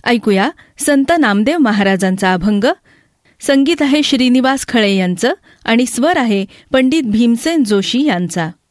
ऐकूया संत नामदेव महाराजांचा अभंग. संगीत आहे श्रीनिवास खळे यांचं आणि स्वर आहे पंडित भीमसेन जोशी यांचा.